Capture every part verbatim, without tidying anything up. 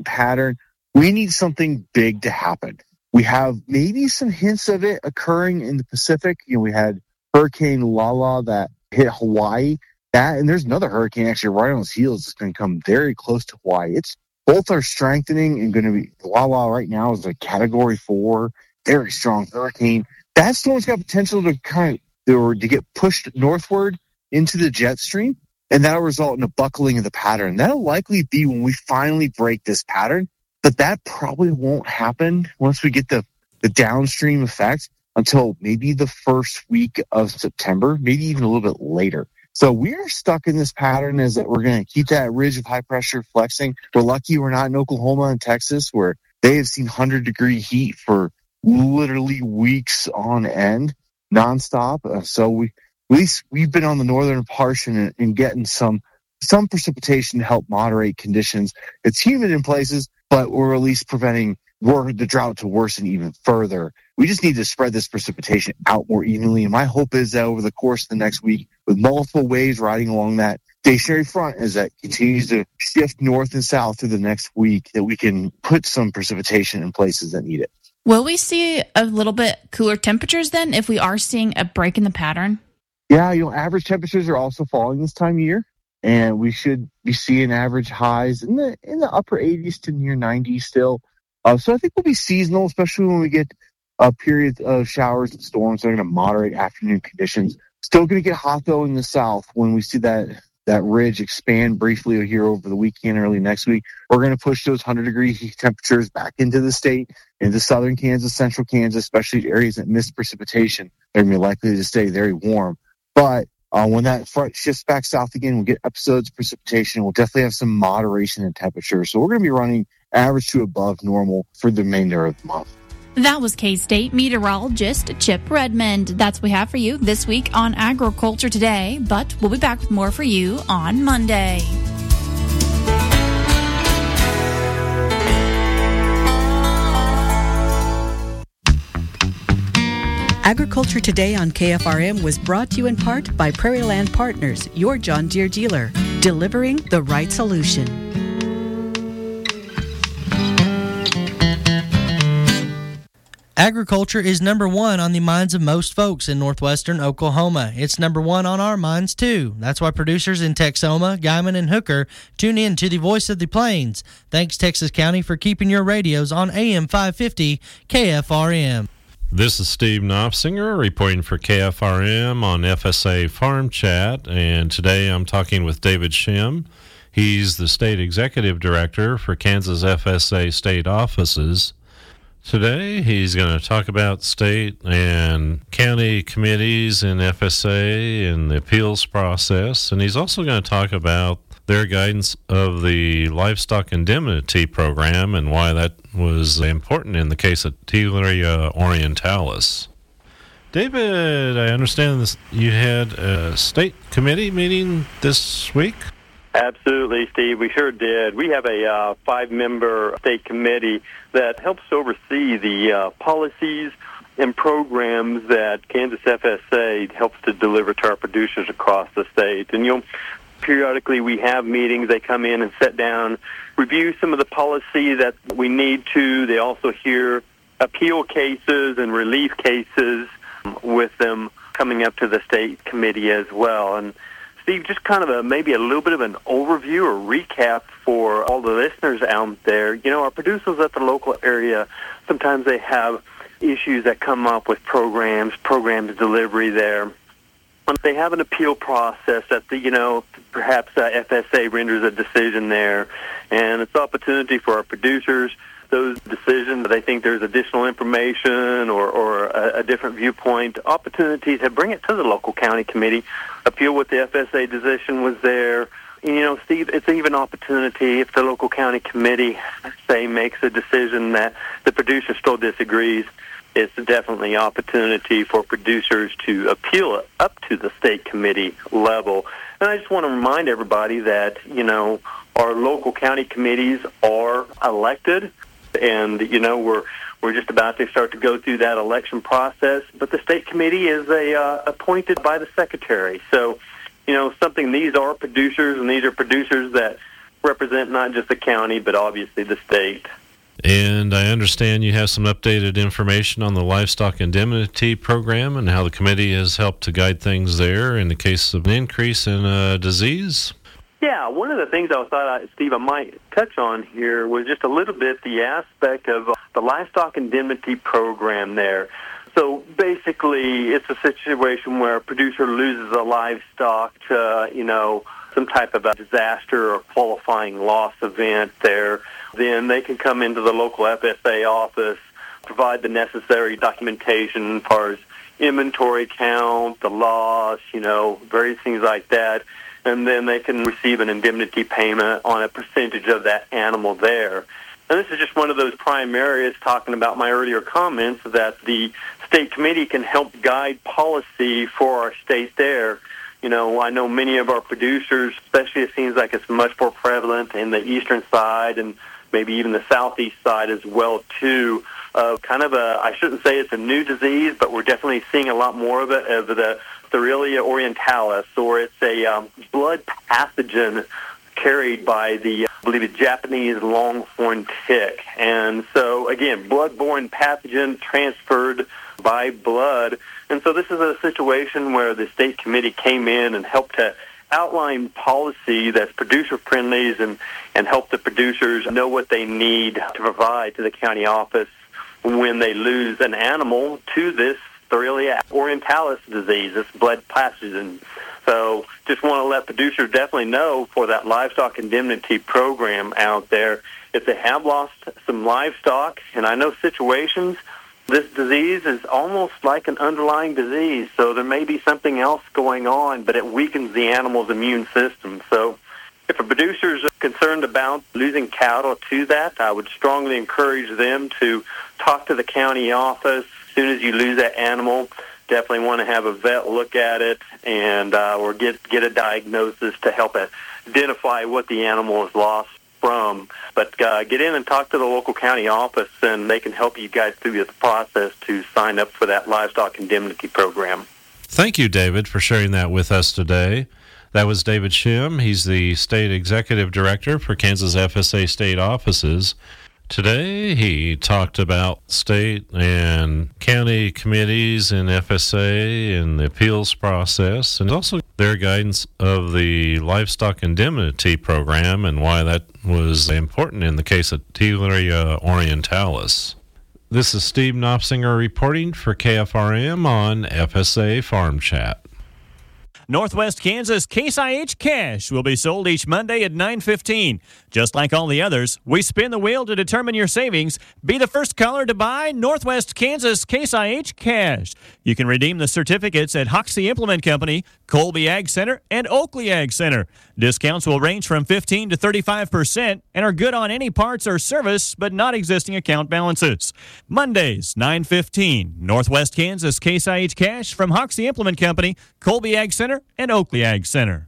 consistent pattern. We need something big to happen. We have maybe some hints of it occurring in the Pacific. You know, we had Hurricane Lala that hit Hawaii. That, and there's another hurricane actually right on its heels that's going to come very close to Hawaii. It's both are strengthening and going to be, Lala right now is a category four, very strong hurricane. That storm's got potential to kind of, or to get pushed northward into the jet stream, and that'll result in a buckling of the pattern. That'll likely be when we finally break this pattern, but that probably won't happen once we get the, the downstream effect until maybe the first week of September, maybe even a little bit later. So we're stuck in this pattern is that we're going to keep that ridge of high pressure flexing. We're lucky we're not in Oklahoma and Texas where they have seen one hundred degree heat for literally weeks on end, nonstop. Uh, so we, at least we've been on the northern portion and, and getting some some precipitation to help moderate conditions. It's humid in places, but we're at least preventing wor- the drought to worsen even further. We just need to spread this precipitation out more evenly. And my hope is that over the course of the next week, with multiple waves riding along that stationary front as that continues to shift north and south through the next week, that we can put some precipitation in places that need it. Will we see a little bit cooler temperatures then if we are seeing a break in the pattern? Yeah, you know, average temperatures are also falling this time of year, and we should be seeing average highs in the in the upper eighties to near nineties still. Uh, so I think we'll be seasonal, especially when we get a period of showers and storms that are going to moderate afternoon conditions. Still going to get hot, though, in the south when we see that that ridge expand briefly here over the weekend, early next week. We're going to push those one hundred degree temperatures back into the state, into southern Kansas, central Kansas, especially areas that miss precipitation. They're going to be likely to stay very warm. But uh, when that front shifts back south again, we'll get episodes of precipitation. We'll definitely have some moderation in temperature. So we're going to be running average to above normal for the remainder of the month. That was K-State meteorologist Chip Redmond. That's what we have for you this week on Agriculture Today, but we'll be back with more for you on Monday. Agriculture Today on K F R M was brought to you in part by Prairie Land Partners, your John Deere dealer, delivering the right solution. Agriculture is number one on the minds of most folks in northwestern Oklahoma. It's number one on our minds, too. That's why producers in Texoma, Guymon, and Hooker tune in to the Voice of the Plains. Thanks, Texas County, for keeping your radios on A M five fifty K F R M. This is Steve Knopfsinger reporting for K F R M on F S A Farm Chat, and today I'm talking with David Shim. He's the State Executive Director for Kansas F S A State Offices. Today he's going to talk about state and county committees in F S A and the appeals process, and he's also going to talk about their guidance of the livestock indemnity program and why that was important in the case of Tilia orientalis. David, I understand this, you had a state committee meeting this week? Absolutely, Steve. We sure did. We have a uh, five-member state committee that helps oversee the uh, policies and programs that Kansas F S A helps to deliver to our producers across the state. And, you know, periodically we have meetings. They come in and sit down, review some of the policy that we need to. They also hear appeal cases and relief cases with them coming up to the state committee as well. And Steve, just kind of a maybe a little bit of an overview or recap for all the listeners out there. You know, our producers at the local area, sometimes they have issues that come up with programs, programs delivery there. They have an appeal process that, the, you know, perhaps uh, F S A renders a decision there, and it's an opportunity for our producers. Those decisions, they think there's additional information or, or a, a different viewpoint, opportunities to bring it to the local county committee, appeal what the F S A decision was there. And, you know, Steve, it's even opportunity if the local county committee, say, makes a decision that the producer still disagrees. It's definitely opportunity for producers to appeal it up to the state committee level. And I just want to remind everybody that, you know, our local county committees are elected. And, you know, we're we're just about to start to go through that election process. But the state committee is a uh, appointed by the secretary. So, you know, something, these are producers, and these are producers that represent not just the county, but obviously the state. And I understand you have some updated information on the livestock indemnity program and how the committee has helped to guide things there in the case of an increase in uh, disease. Yeah, one of the things I thought, I, Steve, I might touch on here was just a little bit the aspect of uh, the livestock indemnity program there. So basically, it's a situation where a producer loses a livestock to, you know, some type of a disaster or qualifying loss event there. Then they can come into the local F S A office, provide the necessary documentation as far as inventory count, the loss, you know, various things like that. And then they can receive an indemnity payment on a percentage of that animal there. And this is just one of those prime areas, talking about my earlier comments, that the state committee can help guide policy for our state there. You know, I know many of our producers, especially it seems like it's much more prevalent in the eastern side and maybe even the southeast side as well, too, of kind of a, I shouldn't say it's a new disease, but we're definitely seeing a lot more of it, of the Therilia orientalis, or it's a um, blood pathogen carried by the, I believe, it's Japanese longhorn tick. And so, again, blood-borne pathogen transferred by blood. And so this is a situation where the state committee came in and helped to outline policy that's producer-friendly and, and help the producers know what they need to provide to the county office when they lose an animal to this Therilia orientalis disease, this blood pathogen. So just want to let producers definitely know for that livestock indemnity program out there, if they have lost some livestock, and I know situations, this disease is almost like an underlying disease, so there may be something else going on, but it weakens the animal's immune system. So if a producer is concerned about losing cattle to that, I would strongly encourage them to talk to the county office as soon as you lose that animal. Definitely want to have a vet look at it and uh, or get get a diagnosis to help identify what the animal is lost from. But uh, get in and talk to the local county office, and they can help you guys through the process to sign up for that livestock indemnity program. Thank you, David, for sharing that with us today. That was David Shim. He's the State Executive Director for Kansas F S A State Offices. Today, he talked about state and county committees in F S A and the appeals process, and also their guidance of the livestock indemnity program and why that was important in the case of Therilia orientalis. This is Steve Knopfsinger reporting for K F R M on F S A Farm Chat. Northwest Kansas Case I H Cash will be sold each Monday at nine fifteen. Just like all the others, we spin the wheel to determine your savings. Be the first caller to buy Northwest Kansas Case I H Cash. You can redeem the certificates at Hoxie Implement Company, Colby Ag Center, and Oakley Ag Center. Discounts will range from fifteen to thirty-five percent and are good on any parts or service, but not existing account balances. Mondays, nine fifteen. Northwest Kansas Case I H Cash from Hoxie Implement Company, Colby Ag Center, and Oakley Ag Center.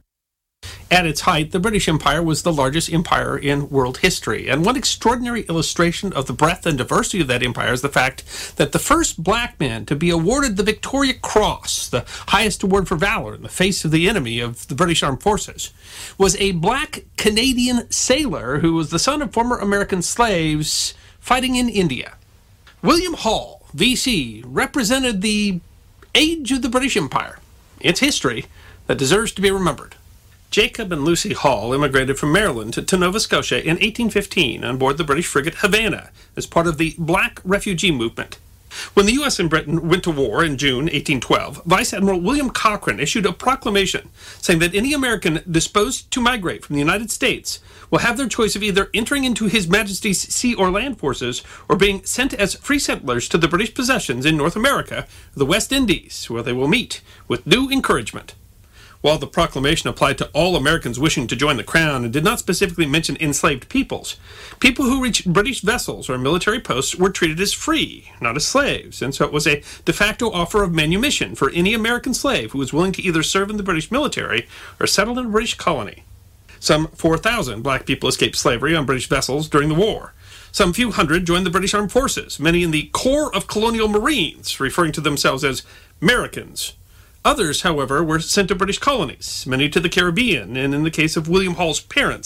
At its height, the British Empire was the largest empire in world history, and one extraordinary illustration of the breadth and diversity of that empire is the fact that the first black man to be awarded the Victoria Cross, the highest award for valor in the face of the enemy of the British Armed Forces, was a black Canadian sailor who was the son of former American slaves fighting in India. William Hall, V C, represented the age of the British Empire, its history that deserves to be remembered. Jacob and Lucy Hall immigrated from Maryland to, to Nova Scotia in eighteen fifteen on board the British frigate Havana as part of the Black Refugee Movement. When the U S and Britain went to war in June eighteen twelve, Vice Admiral William Cochrane issued a proclamation saying that any American disposed to migrate from the United States will have their choice of either entering into His Majesty's sea or land forces or being sent as free settlers to the British possessions in North America, the West Indies, where they will meet with due encouragement. While the proclamation applied to all Americans wishing to join the Crown and did not specifically mention enslaved peoples, people who reached British vessels or military posts were treated as free, not as slaves, and so it was a de facto offer of manumission for any American slave who was willing to either serve in the British military or settle in a British colony. Some four thousand black people escaped slavery on British vessels during the war. Some few hundred joined the British Armed Forces, many in the Corps of Colonial Marines, referring to themselves as Americans. Others, however, were sent to British colonies, many to the Caribbean, and in the case of William Hall's parents,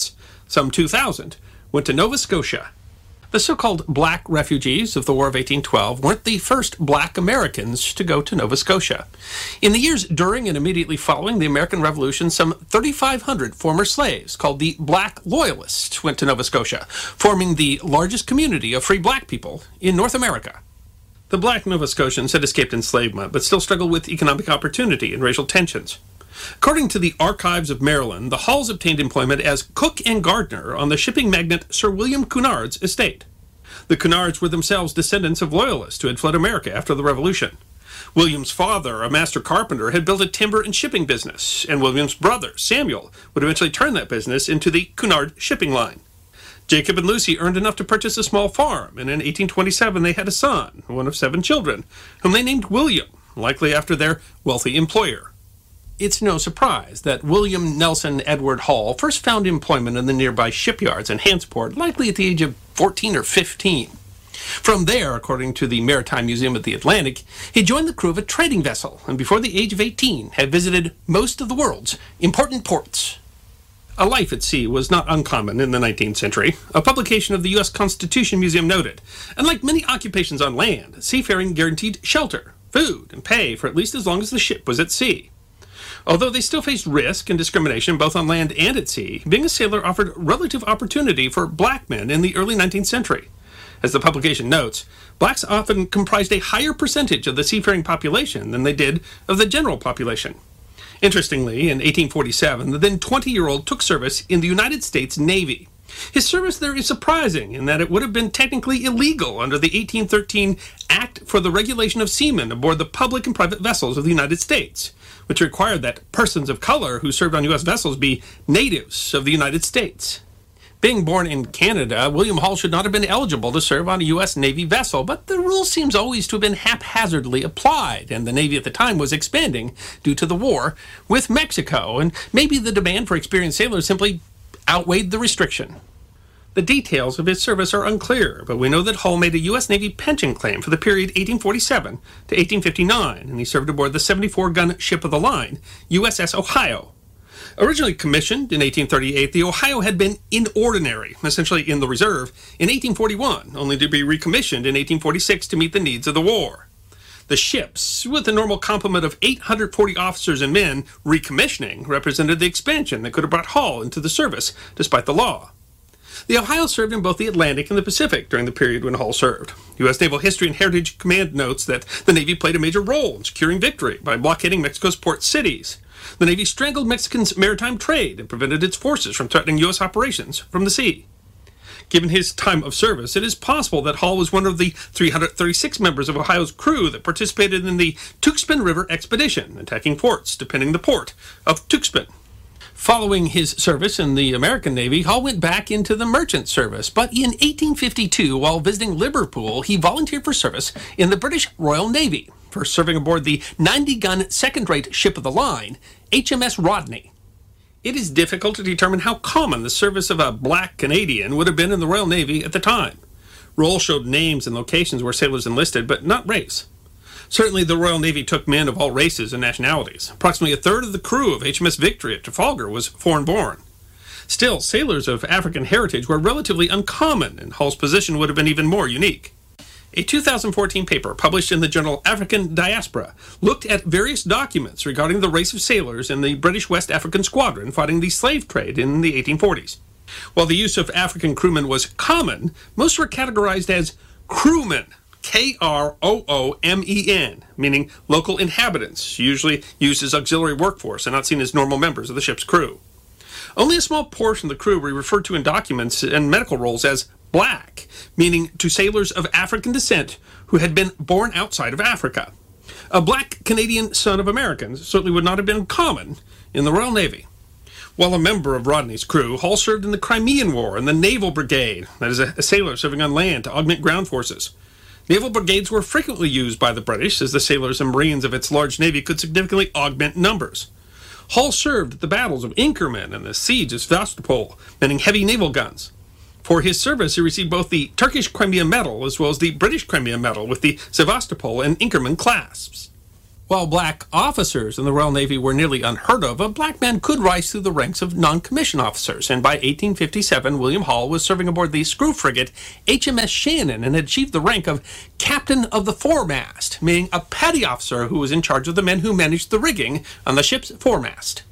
Some two thousand went to Nova Scotia. The so-called black refugees of the War of eighteen twelve weren't the first black Americans to go to Nova Scotia. In the years during and immediately following the American Revolution, some thirty-five hundred former slaves, called the Black Loyalists, went to Nova Scotia, forming the largest community of free black people in North America. The black Nova Scotians had escaped enslavement, but still struggled with economic opportunity and racial tensions. According to the Archives of Maryland, the Halls obtained employment as cook and gardener on the shipping magnate Sir William Cunard's estate. The Cunards were themselves descendants of Loyalists who had fled America after the Revolution. William's father, a master carpenter, had built a timber and shipping business, and William's brother, Samuel, would eventually turn that business into the Cunard shipping line. Jacob and Lucy earned enough to purchase a small farm, and in eighteen twenty-seven they had a son, one of seven children, whom they named William, likely after their wealthy employer. It's no surprise that William Nelson Edward Hall first found employment in the nearby shipyards in Hantsport, likely at the age of fourteen or fifteen. From there, according to the Maritime Museum of the Atlantic, he joined the crew of a trading vessel, and before the age of eighteen had visited most of the world's important ports. A life at sea was not uncommon in the nineteenth century. A publication of the U S Constitution Museum noted, unlike many occupations on land, seafaring guaranteed shelter, food, and pay for at least as long as the ship was at sea. Although they still faced risk and discrimination both on land and at sea, being a sailor offered relative opportunity for black men in the early nineteenth century. As the publication notes, blacks often comprised a higher percentage of the seafaring population than they did of the general population. Interestingly, in eighteen forty-seven, the then twenty-year-old took service in the United States Navy. His service there is surprising in that it would have been technically illegal under the eighteen thirteen Act for the Regulation of Seamen aboard the public and private vessels of the United States, which required that persons of color who served on U S vessels be natives of the United States. Being born in Canada, William Hall should not have been eligible to serve on a U S Navy vessel, but the rule seems always to have been haphazardly applied, and the Navy at the time was expanding due to the war with Mexico, and maybe the demand for experienced sailors simply outweighed the restriction. The details of his service are unclear, but we know that Hull made a U S Navy pension claim for the period eighteen forty-seven to eighteen fifty-nine, and he served aboard the seventy-four gun ship of the line, U S S Ohio. Originally commissioned in eighteen thirty-eight, the Ohio had been in ordinary, essentially in the reserve, in eighteen forty-one, only to be recommissioned in eighteen forty-six to meet the needs of the war. The ships, with a normal complement of eight hundred forty officers and men, recommissioning represented the expansion that could have brought Hull into the service, despite the law. The Ohio served in both the Atlantic and the Pacific during the period when Hull served. U S Naval History and Heritage Command notes that the Navy played a major role in securing victory by blockading Mexico's port cities. The Navy strangled Mexicans' maritime trade and prevented its forces from threatening U S operations from the sea. Given his time of service, it is possible that Hull was one of the three hundred thirty-six members of Ohio's crew that participated in the Tuxpan River Expedition, attacking forts depending the port of Tuxpan. Following his service in the American Navy, Hull went back into the merchant service, but in eighteen fifty-two, while visiting Liverpool, he volunteered for service in the British Royal Navy, first serving aboard the ninety gun second-rate ship of the line, H M S Rodney. It is difficult to determine how common the service of a black Canadian would have been in the Royal Navy at the time. Roll showed names and locations where sailors enlisted, but not race. Certainly, the Royal Navy took men of all races and nationalities. Approximately a third of the crew of H M S Victory at Trafalgar was foreign-born. Still, sailors of African heritage were relatively uncommon, and Hull's position would have been even more unique. A two thousand fourteen paper published in the journal African Diaspora looked at various documents regarding the race of sailors in the British West African Squadron fighting the slave trade in the eighteen forties. While the use of African crewmen was common, most were categorized as crewmen, K R O O M E N, meaning local inhabitants, usually used as auxiliary workforce and not seen as normal members of the ship's crew. Only a small portion of the crew were referred to in documents and medical rolls as black, meaning to sailors of African descent who had been born outside of Africa. A black Canadian son of Americans certainly would not have been common in the Royal Navy. While a member of Rodney's crew, Hull served in the Crimean War in the Naval Brigade, that is a sailor serving on land to augment ground forces. Naval brigades were frequently used by the British, as the sailors and Marines of its large navy could significantly augment numbers. Hull served at the battles of Inkerman and the siege of Sevastopol, manning heavy naval guns. For his service, he received both the Turkish Crimea Medal as well as the British Crimea Medal with the Sevastopol and Inkerman clasps. While black officers in the Royal Navy were nearly unheard of, a black man could rise through the ranks of non-commissioned officers, and by eighteen fifty-seven, William Hall was serving aboard the screw frigate H M S Shannon and had achieved the rank of captain of the foremast, meaning a petty officer who was in charge of the men who managed the rigging on the ship's foremast.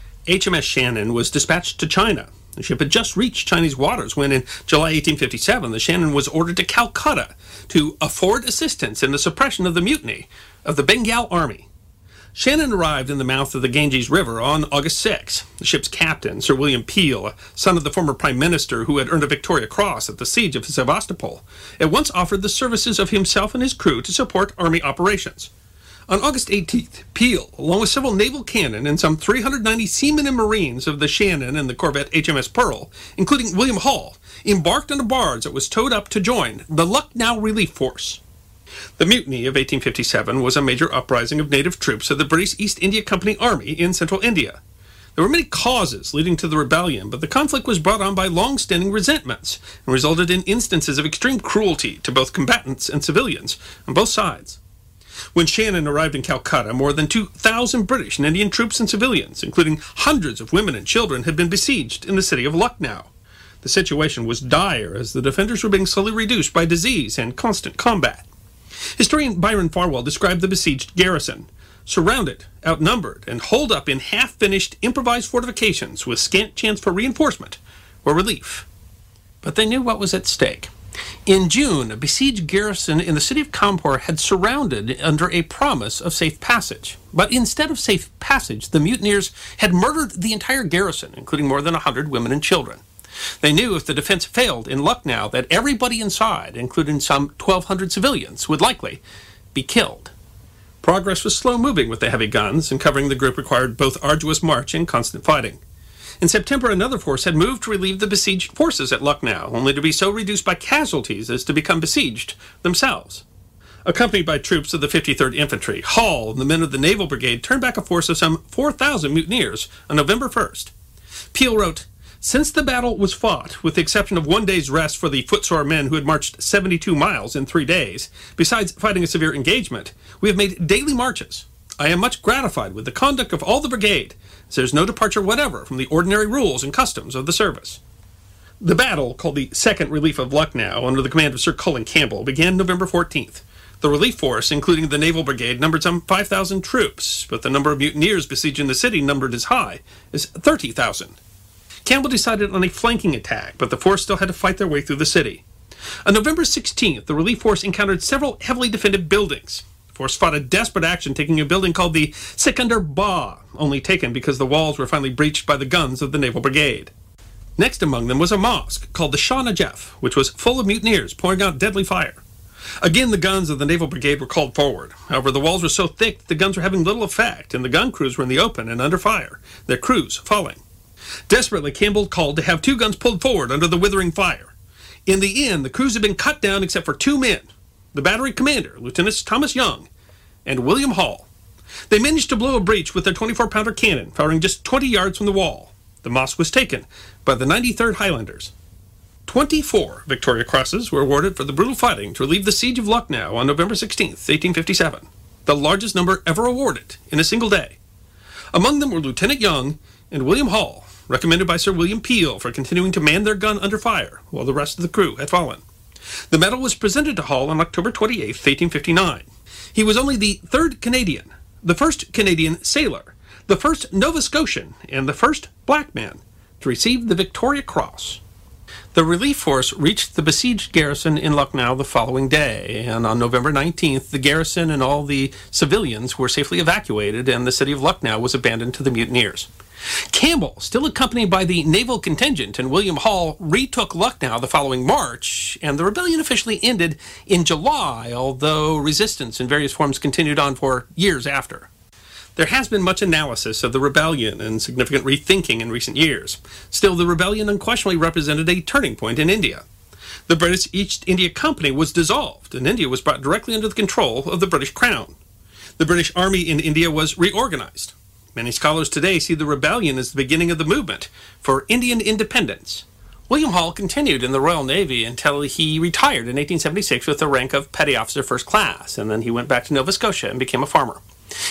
H M S Shannon was dispatched to China. The ship had just reached Chinese waters when, in July eighteen fifty-seven, the Shannon was ordered to Calcutta to afford assistance in the suppression of the mutiny of the Bengal Army. Shannon arrived in the mouth of the Ganges River on August sixth. The ship's captain, Sir William Peel, a son of the former Prime Minister who had earned a Victoria Cross at the siege of Sevastopol, at once offered the services of himself and his crew to support Army operations. On August eighteenth, Peel, along with several naval cannon and some three hundred ninety seamen and marines of the Shannon and the corvette H M S Pearl, including William Hall, embarked on a barge that was towed up to join the Lucknow Relief Force. The mutiny of eighteen fifty-seven was a major uprising of native troops of the British East India Company Army in central India. There were many causes leading to the rebellion, but the conflict was brought on by long-standing resentments and resulted in instances of extreme cruelty to both combatants and civilians on both sides. When Shannon arrived in Calcutta, more than two thousand British and Indian troops and civilians, including hundreds of women and children, had been besieged in the city of Lucknow. The situation was dire as the defenders were being slowly reduced by disease and constant combat. Historian Byron Farwell described the besieged garrison, surrounded, outnumbered, and holed up in half-finished improvised fortifications with scant chance for reinforcement or relief. But they knew what was at stake. In June, a besieged garrison in the city of Kanpur had surrounded under a promise of safe passage. But instead of safe passage, the mutineers had murdered the entire garrison, including more than a hundred women and children. They knew if the defense failed in Lucknow that everybody inside, including some twelve hundred civilians, would likely be killed. Progress was slow-moving with the heavy guns, and covering the group required both arduous march and constant fighting. In September, another force had moved to relieve the besieged forces at Lucknow, only to be so reduced by casualties as to become besieged themselves. Accompanied by troops of the fifty-third Infantry, Hall and the men of the Naval Brigade turned back a force of some four thousand mutineers on November first. Peel wrote, "Since the battle was fought, with the exception of one day's rest for the footsore men who had marched seventy-two miles in three days, besides fighting a severe engagement, we have made daily marches. I am much gratified with the conduct of all the brigade, as there is no departure whatever from the ordinary rules and customs of the service." The battle, called the Second Relief of Lucknow, under the command of Sir Cullen Campbell, began November fourteenth. The relief force, including the Naval Brigade, numbered some five thousand troops, but the number of mutineers besieging the city numbered as high as thirty thousand. Campbell decided on a flanking attack, but the force still had to fight their way through the city. On November sixteenth, the relief force encountered several heavily defended buildings. The force fought a desperate action, taking a building called the Sikandar Ba, only taken because the walls were finally breached by the guns of the Naval Brigade. Next among them was a mosque called the Shah Najaf, which was full of mutineers pouring out deadly fire. Again, the guns of the Naval Brigade were called forward. However, the walls were so thick that the guns were having little effect, and the gun crews were in the open and under fire, their crews falling. Desperately, Campbell called to have two guns pulled forward under the withering fire. In the end, the crews had been cut down except for two men, the battery commander, Lieutenant Thomas Young, and William Hall. They managed to blow a breach with their twenty-four pounder cannon, firing just twenty yards from the wall. The mosque was taken by the ninety-third Highlanders. twenty-four Victoria Crosses were awarded for the brutal fighting to relieve the siege of Lucknow on November sixteenth, eighteen fifty-seven, the largest number ever awarded in a single day. Among them were Lieutenant Young and William Hall, recommended by Sir William Peel for continuing to man their gun under fire while the rest of the crew had fallen. The medal was presented to Hall on October twenty-eighth, eighteen fifty-nine. He was only the third Canadian, the first Canadian sailor, the first Nova Scotian, and the first black man to receive the Victoria Cross. The relief force reached the besieged garrison in Lucknow the following day, and on November nineteenth, the garrison and all the civilians were safely evacuated, and the city of Lucknow was abandoned to the mutineers. Campbell, still accompanied by the naval contingent, and William Hall retook Lucknow the following March, and the rebellion officially ended in July, although resistance in various forms continued on for years after. There has been much analysis of the rebellion and significant rethinking in recent years. Still, the rebellion unquestionably represented a turning point in India. The British East India Company was dissolved, and India was brought directly under the control of the British Crown. The British Army in India was reorganized. Many scholars today see the rebellion as the beginning of the movement for Indian independence. William Hall continued in the Royal Navy until he retired in eighteen seventy-six with the rank of Petty Officer First Class, and then he went back to Nova Scotia and became a farmer.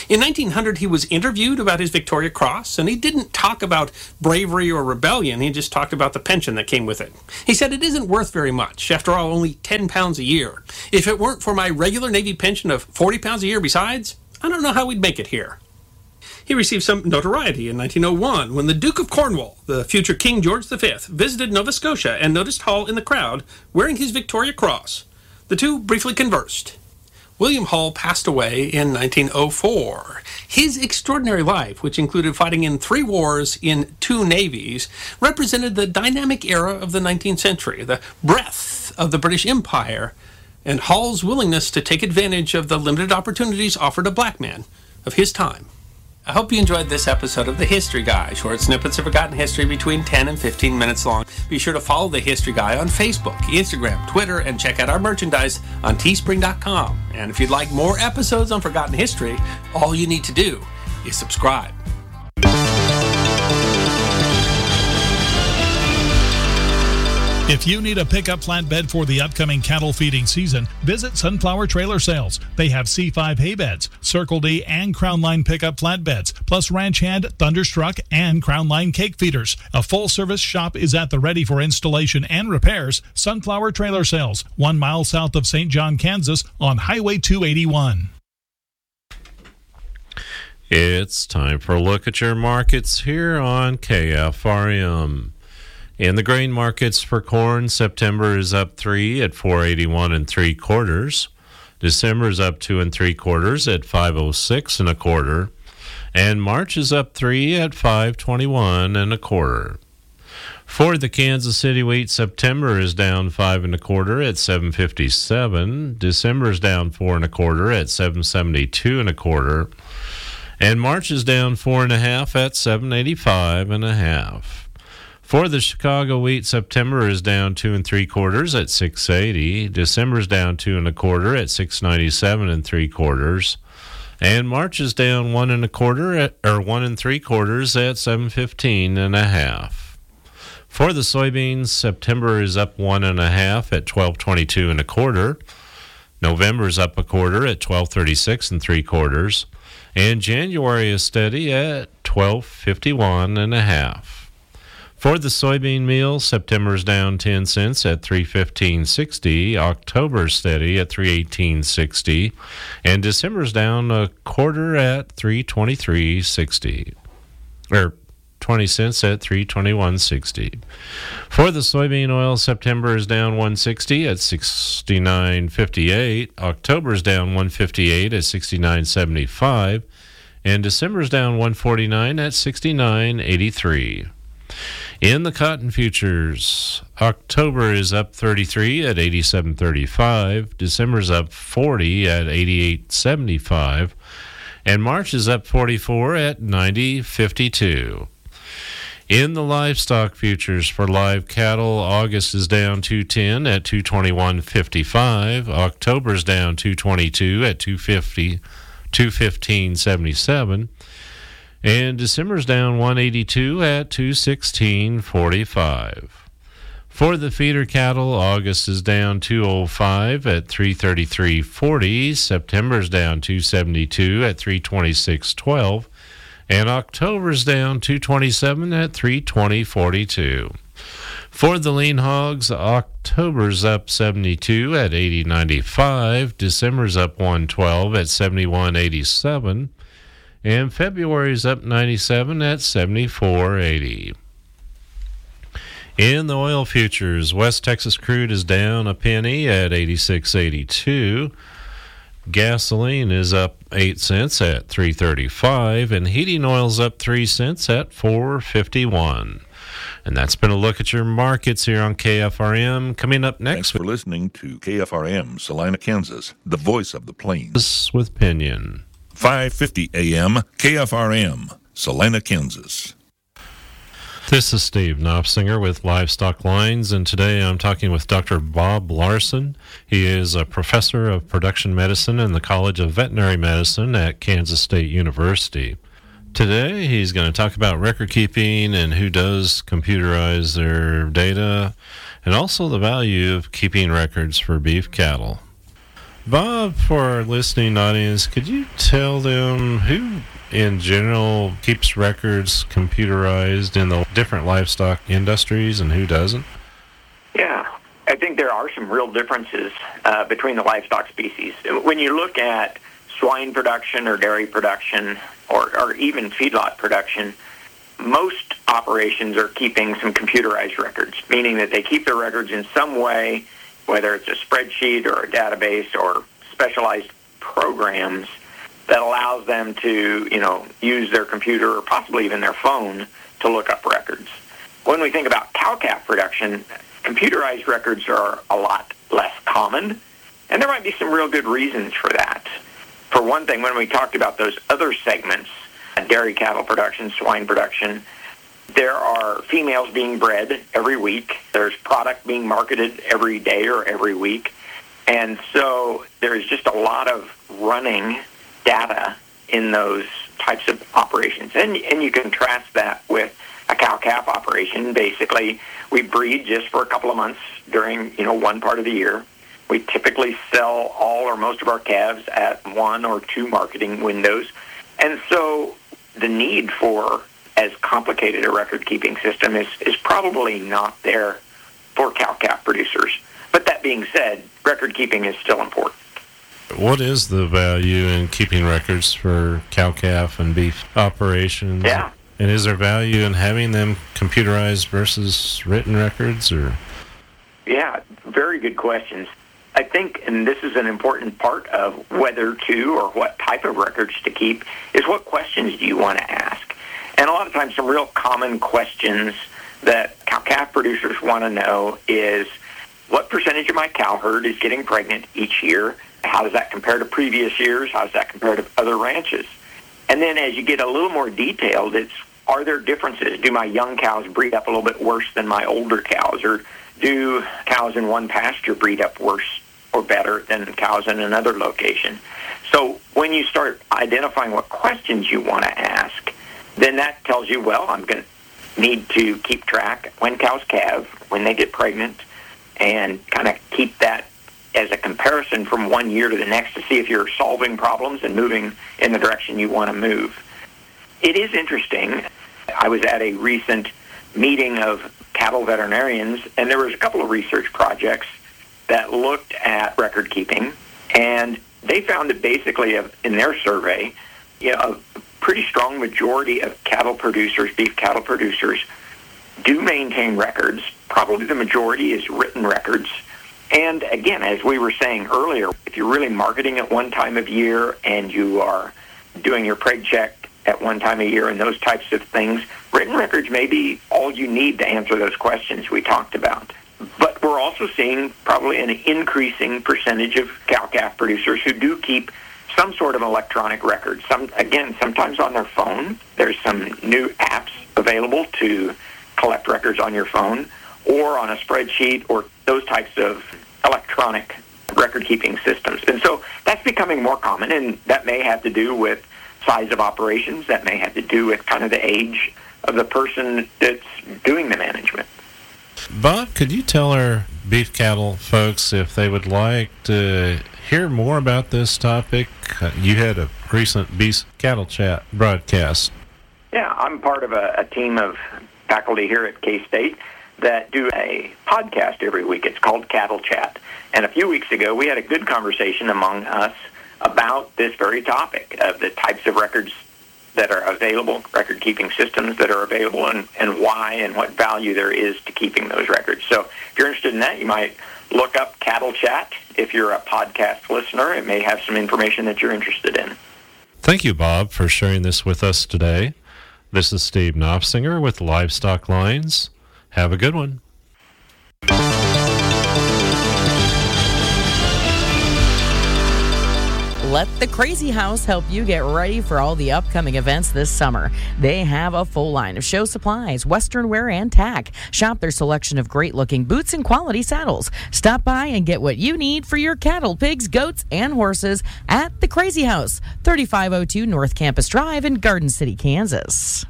In nineteen hundred, he was interviewed about his Victoria Cross, and he didn't talk about bravery or rebellion. He just talked about the pension that came with it. He said, "It isn't worth very much. After all, only ten pounds a year. If it weren't for my regular Navy pension of forty pounds a year besides, I don't know how we'd make it here." He received some notoriety in nineteen oh one when the Duke of Cornwall, the future King George the Fifth, visited Nova Scotia and noticed Hull in the crowd wearing his Victoria Cross. The two briefly conversed. William Hull passed away in nineteen oh four. His extraordinary life, which included fighting in three wars in two navies, represented the dynamic era of the nineteenth century, the breadth of the British Empire, and Hull's willingness to take advantage of the limited opportunities offered a black man of his time. I hope you enjoyed this episode of The History Guy, short snippets of forgotten history between ten and fifteen minutes long. Be sure to follow The History Guy on Facebook, Instagram, Twitter, and check out our merchandise on teespring dot com. And if you'd like more episodes on forgotten history, all you need to do is subscribe. If you need a pickup flatbed for the upcoming cattle feeding season, visit Sunflower Trailer Sales. They have C five hay beds, Circle D and Crown Line pickup flatbeds, plus Ranch Hand, Thunderstruck, and Crown Line cake feeders. A full-service shop is at the ready for installation and repairs. Sunflower Trailer Sales, one mile south of Saint John, Kansas, on Highway two eighty-one. It's time for a look at your markets here on K F R M. In the grain markets for corn, September is up three at four eighty-one and three quarters. December is up two and three quarters at five oh six and a quarter, and March is up three at five twenty-one and a quarter. For the Kansas City wheat, September is down five and a quarter at seven fifty-seven. December is down four and a quarter at seven seventy-two and a quarter, and March is down four and a half at seven eighty-five and a half. For the Chicago wheat, September is down two and three quarters at six eighty. December is down two and a quarter at six ninety-seven and three quarters, and March is down one and a quarter at or one and three quarters at seven fifteen and a half. For the soybeans, September is up one and a half at twelve twenty-two and a quarter. November is up a quarter at twelve thirty-six and three quarters, and January is steady at twelve fifty-one and a half. For the soybean meal, September is down ten cents at three fifteen sixty. October is steady at three eighteen sixty, and December is down a quarter at three twenty-three sixty, or twenty cents at three twenty-one sixty. For the soybean oil, September is down one sixty at sixty-nine fifty-eight. October is down one fifty-eight at sixty-nine seventy-five, and December is down one forty-nine at sixty-nine eighty-three. In the cotton futures, October is up thirty-three at eighty-seven thirty-five, December is up forty at eighty-eight seventy-five, and March is up forty-four at ninety fifty-two. In the livestock futures for live cattle, August is down two ten at two twenty-one fifty-five, October is down two twenty-two at two fifty, two fifteen seventy-seven, and December's down one eighty-two at two sixteen forty-five. For the feeder cattle, August is down two oh five at three thirty-three forty, September's down two seventy-two at three twenty-six twelve, and October's down two twenty-seven at three twenty forty-two. For the lean hogs, October's up seventy-two at eighty ninety-five, December's up one twelve at seventy-one eighty-seven, and February's up ninety-seven at seventy-four eighty. In the oil futures, West Texas crude is down a penny at eighty-six eighty-two. Gasoline is up eight cents at three thirty-five, and heating oil's up three cents at four fifty-one. And that's been a look at your markets here on K F R M. Coming up next, thanks for listening to K F R M, Salina, Kansas, the voice of the plains. With Pinion. five fifty A M, K F R M, Salina, Kansas. This is Steve Knopfsinger with Livestock Lines, and today I'm talking with Doctor Bob Larson. He is a professor of production medicine in the College of Veterinary Medicine at Kansas State University. Today he's going to talk about record keeping and who does computerize their data, and also the value of keeping records for beef cattle. Bob, for our listening audience, could you tell them who in general keeps records computerized in the different livestock industries and who doesn't? Yeah, I think there are some real differences uh, between the livestock species. When you look at swine production or dairy production or, or even feedlot production, most operations are keeping some computerized records, meaning that they keep their records in some way, whether it's a spreadsheet or a database or specialized programs that allows them to, you know, use their computer or possibly even their phone to look up records. When we think about cow-calf production, computerized records are a lot less common, and there might be some real good reasons for that. For one thing, when we talked about those other segments, dairy cattle production, swine production, there are females being bred every week. There's product being marketed every day or every week. And so there's just a lot of running data in those types of operations. And, and you contrast that with a cow-calf operation. Basically, we breed just for a couple of months during, you know, one part of the year. We typically sell all or most of our calves at one or two marketing windows. And so the need for as complicated a record-keeping system is, is probably not there for cow-calf producers. But that being said, record-keeping is still important. What is the value in keeping records for cow-calf and beef operations? Yeah. And is there value in having them computerized versus written records? Or? Yeah, very good questions. I think, and this is an important part of whether to or what type of records to keep, is what questions do you want to ask? And a lot of times some real common questions that cow-calf producers want to know is, what percentage of my cow herd is getting pregnant each year? How does that compare to previous years? How does that compare to other ranches? And then as you get a little more detailed, it's, are there differences? Do my young cows breed up a little bit worse than my older cows? Or do cows in one pasture breed up worse or better than cows in another location? So when you start identifying what questions you want to ask, then that tells you, well, I'm going to need to keep track when cows calve, when they get pregnant, and kind of keep that as a comparison from one year to the next to see if you're solving problems and moving in the direction you want to move. It is interesting. I was at a recent meeting of cattle veterinarians, and there was a couple of research projects that looked at record keeping, and they found that basically in their survey, you know, a pretty strong majority of cattle producers, beef cattle producers, do maintain records. Probably the majority is written records. And again, as we were saying earlier, if you're really marketing at one time of year and you are doing your preg check at one time a year and those types of things, written records may be all you need to answer those questions we talked about. But we're also seeing probably an increasing percentage of cow-calf producers who do keep some sort of electronic record. Some, again, sometimes on their phone. There's some new apps available to collect records on your phone or on a spreadsheet or those types of electronic record-keeping systems. And so that's becoming more common, and that may have to do with size of operations. That may have to do with kind of the age of the person that's doing the management. Bob, could you tell our beef cattle folks if they would like to hear more about this topic? Uh, you had a recent Beef Cattle Chat broadcast. Yeah, I'm part of a, a team of faculty here at K-State that do a podcast every week. It's called Cattle Chat. And a few weeks ago, we had a good conversation among us about this very topic of the types of records that are available, record-keeping systems that are available, and, and why and what value there is to keeping those records. So if you're interested in that, you might look up Cattle Chat. If you're a podcast listener, it may have some information that you're interested in. Thank you, Bob, for sharing this with us today. This is Steve Knopfsinger with Livestock Lines. Have a good one. Let the Crazy House help you get ready for all the upcoming events this summer. They have a full line of show supplies, western wear, and tack. Shop their selection of great-looking boots and quality saddles. Stop by and get what you need for your cattle, pigs, goats, and horses at the Crazy House, thirty-five oh two North Campus Drive in Garden City, Kansas.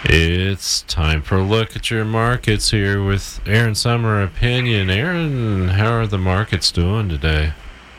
It's time for a look at your markets here with Aaron Summer Opinion. Aaron, how are the markets doing today?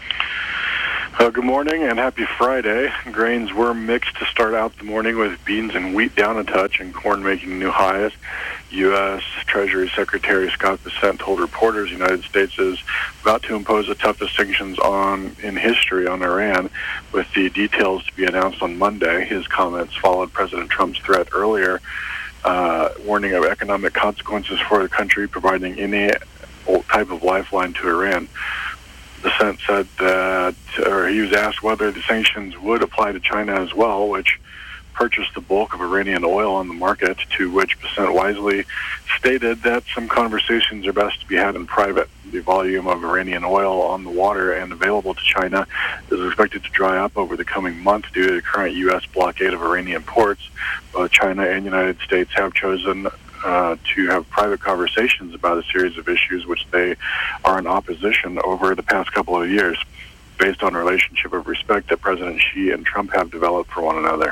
Uh, good morning and happy Friday. Grains were mixed to start out the morning with beans and wheat down a touch and corn making new highs. U S. Treasury Secretary Scott Bessent told reporters the United States is about to impose the toughest sanctions on in history on Iran, with the details to be announced on Monday. His comments followed President Trump's threat earlier, uh, warning of economic consequences for the country, providing any type of lifeline to Iran. Bessent said that, or he was asked whether the sanctions would apply to China as well, which purchased the bulk of Iranian oil on the market, to which Bessent wisely stated that some conversations are best to be had in private. The volume of Iranian oil on the water and available to China is expected to dry up over the coming month due to the current U S blockade of Iranian ports. Both China and the United States have chosen Uh, to have private conversations about a series of issues which they are in opposition over the past couple of years, based on a relationship of respect that President Xi and Trump have developed for one another.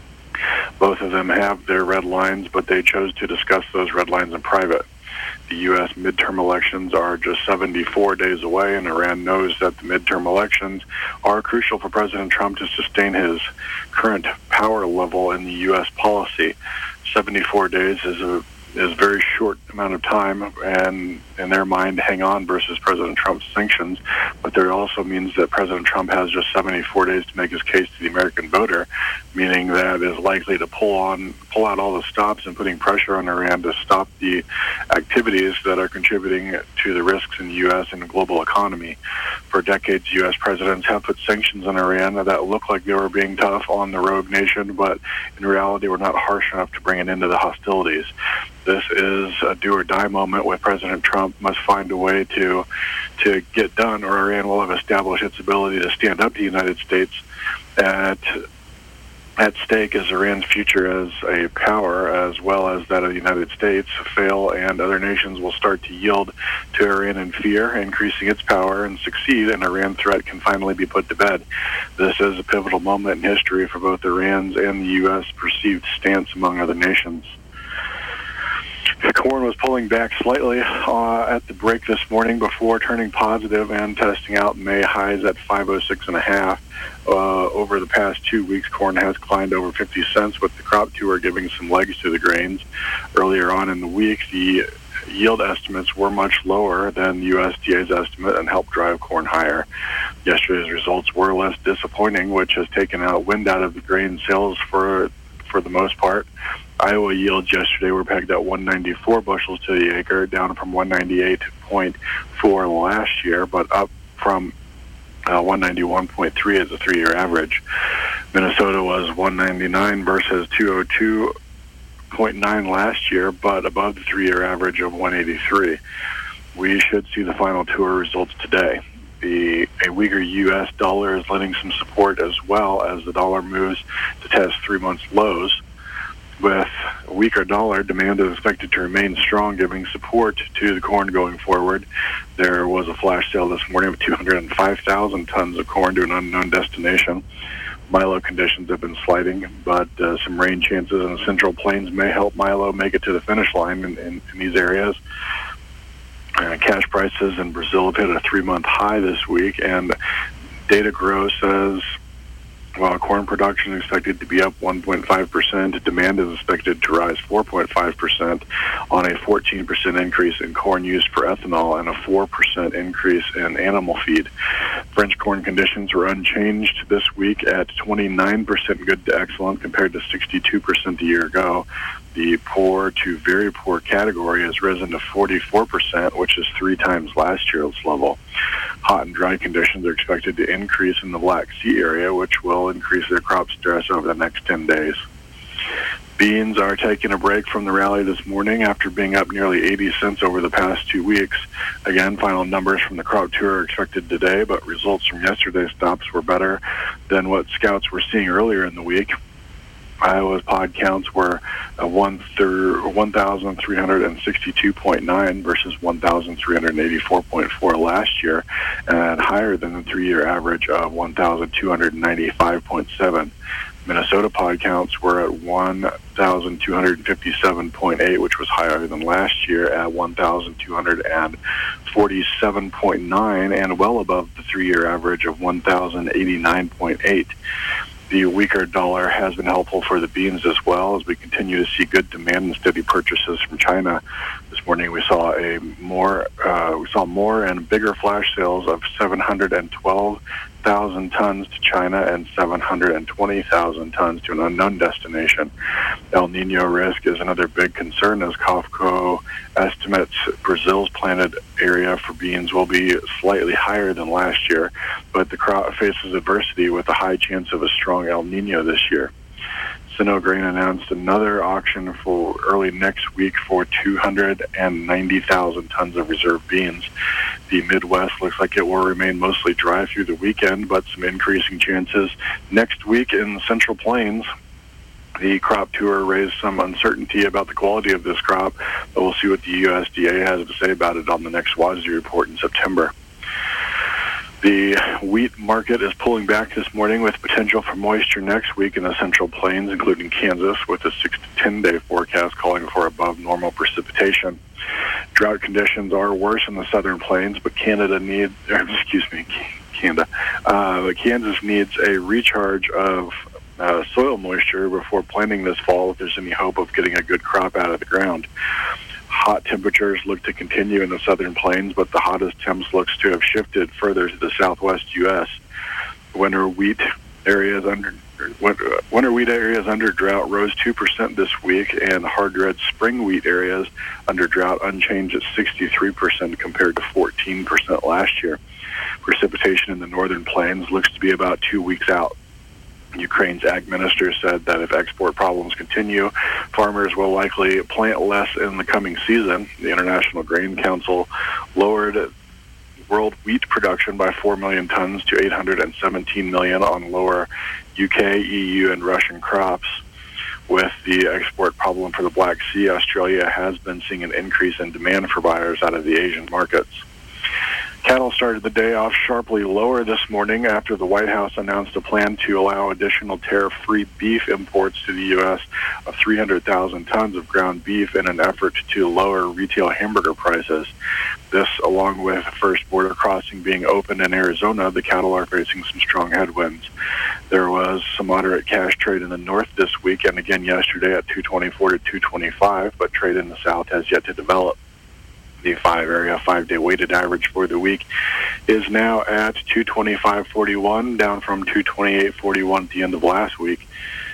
Both of them have their red lines, but they chose to discuss those red lines in private. The U S midterm elections are just seventy-four days away, and Iran knows that the midterm elections are crucial for President Trump to sustain his current power level in the U S policy. seventy-four days is a is a very short amount of time, and in their mind, hang on versus President Trump's sanctions. But there also means that President Trump has just seventy-four days to make his case to the American voter, meaning that is likely to pull on, pull out all the stops and putting pressure on Iran to stop the activities that are contributing to the risks in the U S and the global economy. For decades, U S presidents have put sanctions on Iran that look like they were being tough on the rogue nation, but in reality were not harsh enough to bring an end to the hostilities. This is a do-or-die moment where President Trump must find a way to to get done, or Iran will have established its ability to stand up to the United States. At at stake is Iran's future as a power, as well as that of the United States, fail, and other nations will start to yield to Iran in fear, increasing its power, and succeed, and Iran's threat can finally be put to bed. This is a pivotal moment in history for both Iran's and the U S perceived stance among other nations. Corn was pulling back slightly uh, at the break this morning before turning positive and testing out May highs at five oh six and a half. Uh, over the past two weeks, corn has climbed over fifty cents, with the crop tour giving some legs to the grains. Earlier on in the week, the yield estimates were much lower than the U S D A's estimate and helped drive corn higher. Yesterday's results were less disappointing, which has taken out wind out of the grain sales for for the most part. Iowa yields yesterday were pegged at one ninety-four bushels to the acre, down from one ninety-eight point four last year, but up from uh, one ninety-one point three as a three-year average. Minnesota was one ninety-nine versus two oh two point nine last year, but above the three-year average of one eighty-three. We should see the final tour results today. The, a weaker U S dollar is lending some support, as well as the dollar moves to test three months lows. With a weaker dollar, demand is expected to remain strong, giving support to the corn going forward. There was a flash sale this morning of two hundred five thousand tons of corn to an unknown destination. Milo conditions have been sliding, but uh, some rain chances in the Central Plains may help Milo make it to the finish line in, in, in these areas. Uh, cash prices in Brazil have hit a three-month high this week, and Data Grow says while corn production is expected to be up one point five percent, demand is expected to rise four point five percent on a fourteen percent increase in corn used for ethanol and a four percent increase in animal feed. French corn conditions were unchanged this week at twenty-nine percent good to excellent compared to sixty-two percent a year ago. The poor to very poor category has risen to forty-four percent, which is three times last year's level. Hot and dry conditions are expected to increase in the Black Sea area, which will increase their crop stress over the next ten days. Beans are taking a break from the rally this morning after being up nearly eighty cents over the past two weeks. Again, final numbers from the crop tour are expected today, but results from yesterday's stops were better than what scouts were seeing earlier in the week. Iowa's pod counts were uh, one thousand three hundred sixty-two point nine versus one thousand three hundred eighty-four point four last year, and higher than the three-year average of one thousand two hundred ninety-five point seven. Minnesota pod counts were at one thousand two hundred fifty-seven point eight, which was higher than last year at one thousand two hundred forty-seven point nine and well above the three-year average of one thousand eighty-nine point eight. The weaker dollar has been helpful for the beans as well as we continue to see good demand and steady purchases from China. This morning we saw a more uh, we saw more and bigger flash sales of seven hundred twelve thousand tons to China and seven hundred twenty thousand tons to an unknown destination. El Nino risk is another big concern as COFCO estimates Brazil's planted area for beans will be slightly higher than last year, but the crop faces adversity with a high chance of a strong El Nino this year. Sino Grain announced another auction for early next week for two hundred ninety thousand tons of reserve beans. The Midwest looks like it will remain mostly dry through the weekend, but some increasing chances next week in the Central Plains. The crop tour raised some uncertainty about the quality of this crop, but we'll see what the U S D A has to say about it on the next WASDE report in September. The wheat market is pulling back this morning with potential for moisture next week in the Central Plains, including Kansas, with a six to ten day forecast calling for above normal precipitation. Drought conditions are worse in the Southern Plains, but Canada needs, excuse me, Canada, uh, but Kansas needs a recharge of uh, soil moisture before planting this fall if there's any hope of getting a good crop out of the ground. Hot temperatures look to continue in the Southern Plains, but the hottest temps looks to have shifted further to the southwest U S. Winter wheat areas under winter wheat areas under drought rose two percent this week, and hard red spring wheat areas under drought unchanged at sixty-three percent compared to fourteen percent last year. Precipitation in the Northern Plains looks to be about two weeks out. Ukraine's ag minister said that if export problems continue, farmers will likely plant less in the coming season. The International Grain Council lowered world wheat production by four million tons to eight hundred seventeen million on lower U K, E U, and Russian crops. With the export problem for the Black Sea, Australia has been seeing an increase in demand for buyers out of the Asian markets. Cattle started the day off sharply lower this morning after the White House announced a plan to allow additional tariff-free beef imports to the U S of three hundred thousand tons of ground beef in an effort to lower retail hamburger prices. This, along with the first border crossing being opened in Arizona, the cattle are facing some strong headwinds. There was some moderate cash trade in the north this week and again yesterday at two twenty-four to two twenty-five, but trade in the south has yet to develop. The five area five-day weighted average for the week is now at two twenty-five forty-one, down from two twenty-eight forty-one at the end of last week.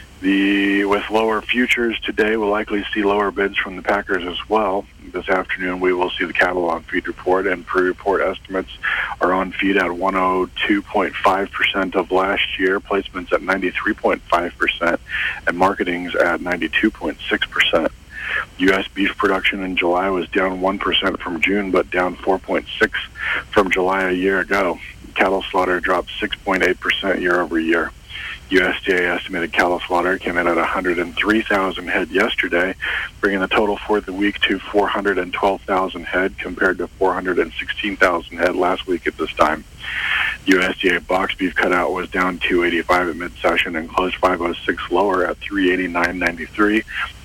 The with lower futures today, we'll likely see lower bids from the packers as well. This afternoon, we will see the cattle on feed report, and pre-report estimates are on feed at one oh two point five percent of last year, placements at ninety-three point five percent, and marketings at ninety-two point six percent. U S beef production in July was down one percent from June, but down four point six percent from July a year ago. Cattle slaughter dropped six point eight percent year over year. U S D A estimated cattle slaughter came in at one hundred three thousand head yesterday, bringing the total for the week to four hundred twelve thousand head compared to four hundred sixteen thousand head last week at this time. U S D A box beef cutout was down two eighty-five at mid-session and closed five oh six lower at three eighty-nine ninety-three.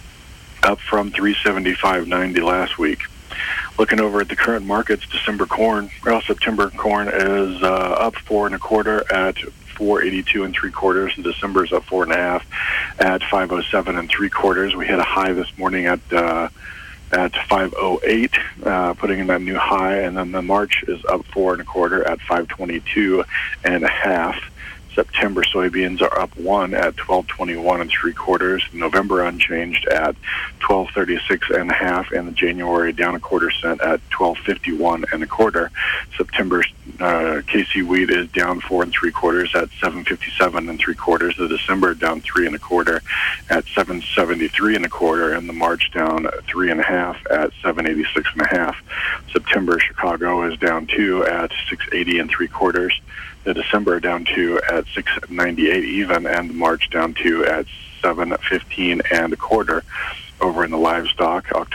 Up from three seventy-five ninety last week. Looking over at the current markets, December corn, well, September corn is uh, up four and a quarter at four eighty-two and three quarters, and December's up four and a half at five oh seven and three quarters. We hit a high this morning at uh, at five oh eight, uh, putting in that new high, and then the March is up four and a quarter at five twenty-two and a half. September soybeans are up one at twelve twenty-one and three quarters. November unchanged at twelve thirty-six and a half, and the January down a quarter cent at twelve fifty-one and a quarter. September uh, K C wheat is down four and three quarters at seven fifty-seven and three quarters. The December down three and a quarter at seven seventy-three and a quarter, and the March down three and a half at seven eighty-six and a half. September Chicago is down two at six eighty and three quarters. The December down two at six ninety-eight even, and March down two at seven fifteen and a quarter. Over in the livestock, October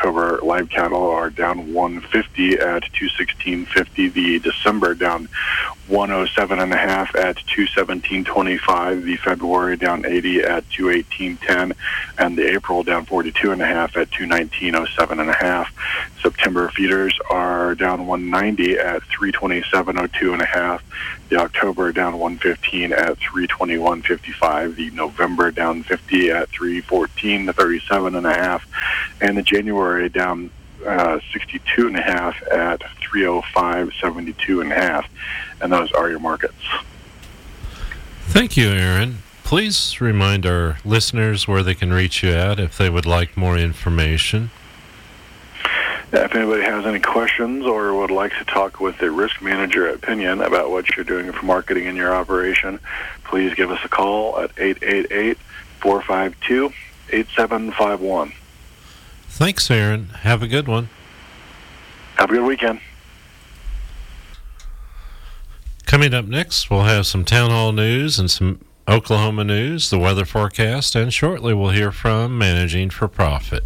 live cattle are down one fifty at two sixteen fifty. The December down one oh seven and a half at two seventeen twenty-five. The February down eighty at two eighteen ten, and the April down forty-two and a half at two nineteen oh seven and a half. September feeders are down one ninety at three twenty-seven oh two and a half. The October down one fifteen at three twenty-one fifty-five. The November down fifty at three fourteen thirty-seven and a half, and the January down uh, sixty-two and a half at three oh five seventy-two and a half. And those are your markets. Thank you, Aaron. Please remind our listeners where they can reach you at if they would like more information. If anybody has any questions or would like to talk with a risk manager at Pinion about what you're doing for marketing in your operation, please give us a call at eight eight eight, four five two, eight seven five one. Thanks, Aaron. Have a good one. Have a good weekend. Coming up next, we'll have some town hall news and some Oklahoma news, the weather forecast, and shortly we'll hear from Managing for Profit.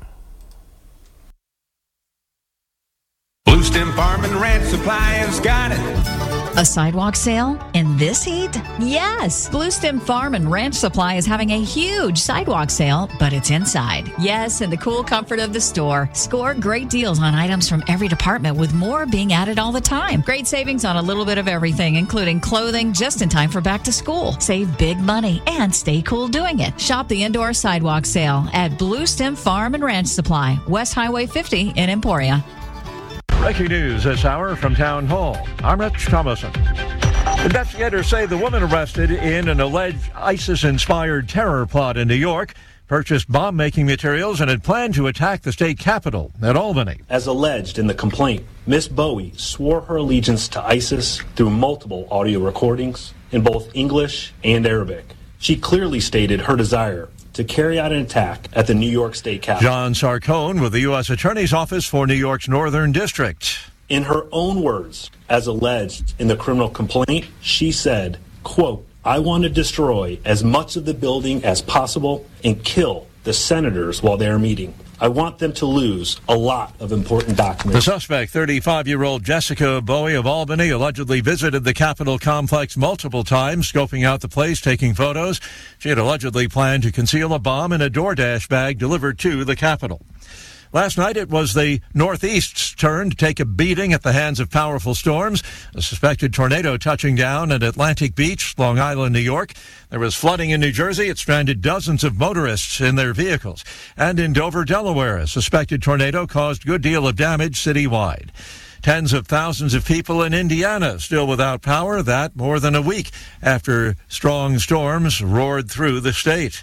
Blue Stem Farm and Ranch Supply has got it. A sidewalk sale in this heat? Yes! Blue Stem Farm and Ranch Supply is having a huge sidewalk sale, but it's inside. Yes, in the cool comfort of the store. Score great deals on items from every department, with more being added all the time. Great savings on a little bit of everything, including clothing just in time for back to school. Save big money and stay cool doing it. Shop the indoor sidewalk sale at Blue Stem Farm and Ranch Supply, West Highway fifty in Emporia. Breaking news this hour from Town Hall. I'm Rich Thomason. Investigators say the woman arrested in an alleged ISIS-inspired terror plot in New York purchased bomb-making materials and had planned to attack the state capitol at Albany. As alleged in the complaint, Miss Bowie swore her allegiance to ISIS through multiple audio recordings in both English and Arabic. She clearly stated her desire to carry out an attack at the New York State Capitol. John Sarcone with the U S Attorney's Office for New York's Northern District. In her own words, as alleged in the criminal complaint, she said, quote, I want to destroy as much of the building as possible and kill the senators while they're meeting. I want them to lose a lot of important documents. The suspect, thirty-five-year-old Jessica Bowie of Albany, allegedly visited the Capitol complex multiple times, scoping out the place, taking photos. She had allegedly planned to conceal a bomb in a DoorDash bag delivered to the Capitol. Last night, it was the Northeast's turn to take a beating at the hands of powerful storms. A suspected tornado touching down at Atlantic Beach, Long Island, New York. There was flooding in New Jersey. It stranded dozens of motorists in their vehicles. And in Dover, Delaware, a suspected tornado caused a good deal of damage citywide. Tens of thousands of people in Indiana still without power, that more than a week after strong storms roared through the state.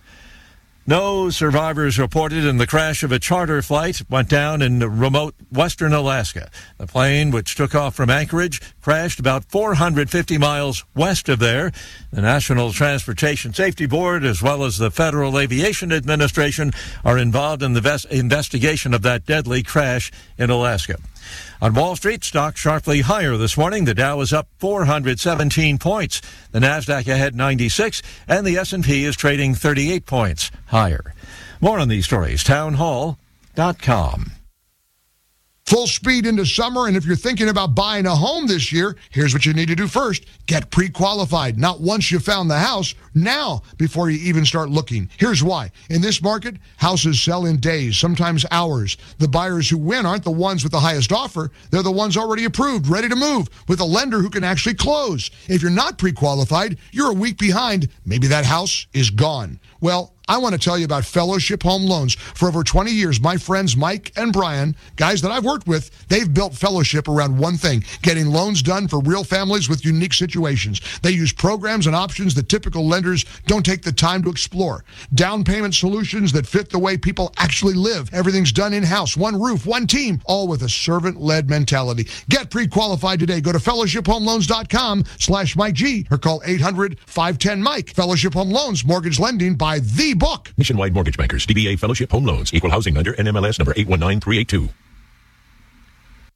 No survivors reported in the crash of a charter flight went down in remote western Alaska. The plane, which took off from Anchorage, crashed about four hundred fifty miles west of there. The National Transportation Safety Board, as well as the Federal Aviation Administration, are involved in the ves- investigation of that deadly crash in Alaska. On Wall Street, stocks sharply higher this morning. The Dow is up four hundred seventeen points. The Nasdaq ahead ninety-six, and the S and P is trading thirty-eight points higher. More on these stories, town hall dot com. Full speed into summer, and if you're thinking about buying a home this year, here's what you need to do first. Get pre-qualified. Not once you found the house, now before you even start looking. Here's why. In this market, houses sell in days, sometimes hours. The buyers who win aren't the ones with the highest offer. They're the ones already approved, ready to move, with a lender who can actually close. If you're not pre-qualified, you're a week behind. Maybe that house is gone. Well, I want to tell you about Fellowship Home Loans. For over twenty years, my friends Mike and Brian, guys that I've worked with, they've built Fellowship around one thing, getting loans done for real families with unique situations. They use programs and options that typical lenders don't take the time to explore. Down payment solutions that fit the way people actually live. Everything's done in-house, one roof, one team, all with a servant-led mentality. Get pre-qualified today. Go to fellowship home loans dot com slash Mike G or call eight hundred, five one zero, Mike. Fellowship Home Loans, mortgage lending by the book. Nationwide Mortgage Bankers, D B A Fellowship Home Loans, Equal Housing Lender, N M L S number eight one nine three eight two.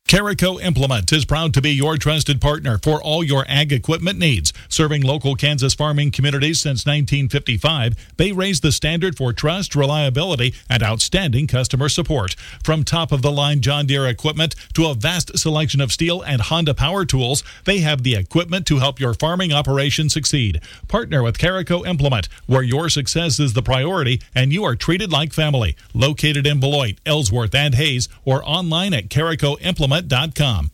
Carico Implement is proud to be your trusted partner for all your ag equipment needs. Serving local Kansas farming communities since nineteen fifty-five, they raise the standard for trust, reliability, and outstanding customer support. From top-of-the-line John Deere equipment to a vast selection of Steel and Honda power tools, they have the equipment to help your farming operation succeed. Partner with Carico Implement, where your success is the priority and you are treated like family. Located in Beloit, Ellsworth, and Hayes, or online at carico implement dot com.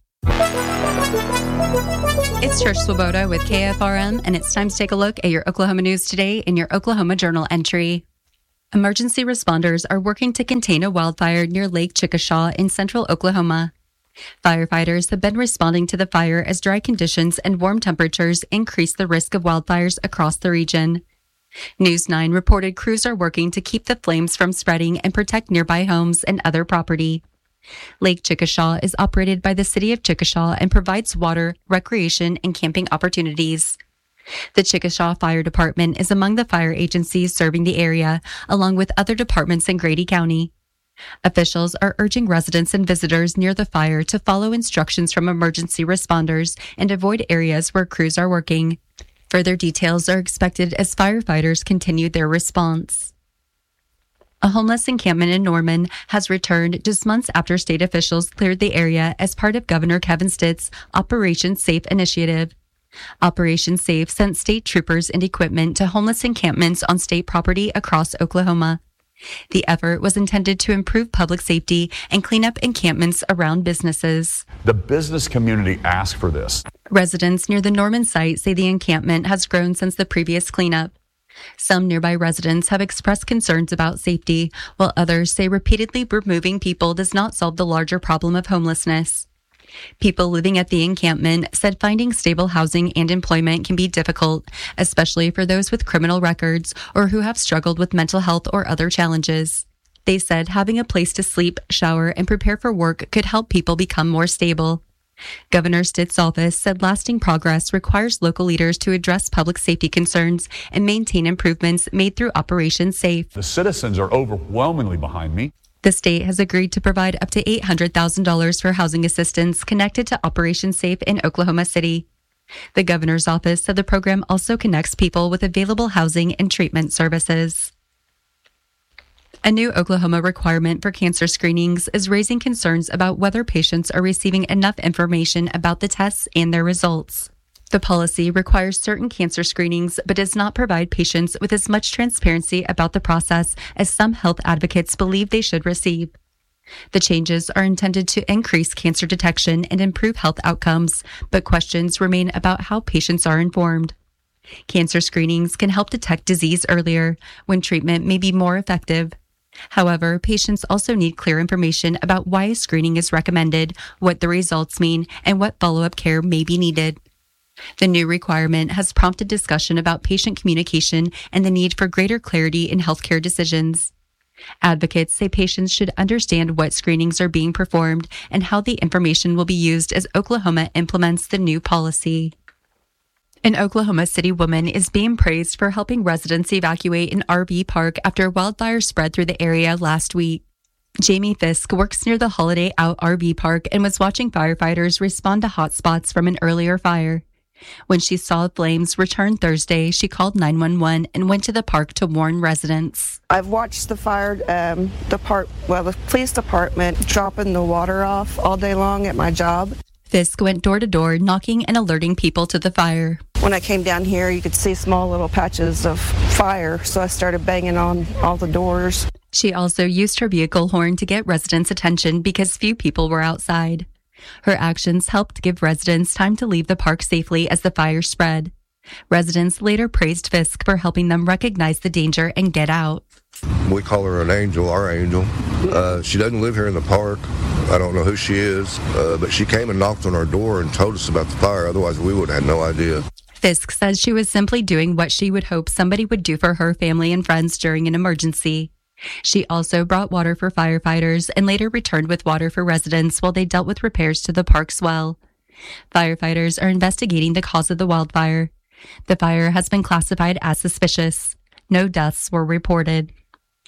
It's Trish Swoboda with K F R M, and it's time to take a look at your Oklahoma news today in your Oklahoma Journal entry. Emergency responders are working to contain a wildfire near Lake Chickasha in central Oklahoma. Firefighters have been responding to the fire as dry conditions and warm temperatures increase the risk of wildfires across the region. News nine reported crews are working to keep the flames from spreading and protect nearby homes and other property. Lake Chickasha is operated by the City of Chickasha and provides water, recreation, and camping opportunities. The Chickasha Fire Department is among the fire agencies serving the area, along with other departments in Grady County. Officials are urging residents and visitors near the fire to follow instructions from emergency responders and avoid areas where crews are working. Further details are expected as firefighters continue their response. A homeless encampment in Norman has returned just months after state officials cleared the area as part of Governor Kevin Stitt's Operation Safe initiative. Operation Safe sent state troopers and equipment to homeless encampments on state property across Oklahoma. The effort was intended to improve public safety and clean up encampments around businesses. The business community asked for this. Residents near the Norman site say the encampment has grown since the previous cleanup. Some nearby residents have expressed concerns about safety, while others say repeatedly removing people does not solve the larger problem of homelessness. People living at the encampment said finding stable housing and employment can be difficult, especially for those with criminal records or who have struggled with mental health or other challenges. They said having a place to sleep, shower, and prepare for work could help people become more stable. Governor Stitt's office said lasting progress requires local leaders to address public safety concerns and maintain improvements made through Operation Safe. The citizens are overwhelmingly behind me. The state has agreed to provide up to eight hundred thousand dollars for housing assistance connected to Operation Safe in Oklahoma City. The governor's office said the program also connects people with available housing and treatment services. A new Oklahoma requirement for cancer screenings is raising concerns about whether patients are receiving enough information about the tests and their results. The policy requires certain cancer screenings, but does not provide patients with as much transparency about the process as some health advocates believe they should receive. The changes are intended to increase cancer detection and improve health outcomes, but questions remain about how patients are informed. Cancer screenings can help detect disease earlier, when treatment may be more effective. However, patients also need clear information about why a screening is recommended, what the results mean, and what follow-up care may be needed. The new requirement has prompted discussion about patient communication and the need for greater clarity in healthcare decisions. Advocates say patients should understand what screenings are being performed and how the information will be used as Oklahoma implements the new policy. An Oklahoma City woman is being praised for helping residents evacuate an R V park after wildfire spread through the area last week. Jamie Fisk works near the Holiday Out R V park and was watching firefighters respond to hot spots from an earlier fire. When she saw flames return Thursday, she called nine one one and went to the park to warn residents. I've watched the fire um, depart, well, the police department dropping the water off all day long at my job. Fisk went door to door, knocking and alerting people to the fire. When I came down here, you could see small little patches of fire, so I started banging on all the doors. She also used her vehicle horn to get residents' attention because few people were outside. Her actions helped give residents time to leave the park safely as the fire spread. Residents later praised Fisk for helping them recognize the danger and get out. We call her an angel, our angel. Uh, she doesn't live here in the park. I don't know who she is, uh, but she came and knocked on our door and told us about the fire. Otherwise, we would have had no idea. Fisk says she was simply doing what she would hope somebody would do for her family and friends during an emergency. She also brought water for firefighters and later returned with water for residents while they dealt with repairs to the park's well. Firefighters are investigating the cause of the wildfire. The fire has been classified as suspicious. No deaths were reported.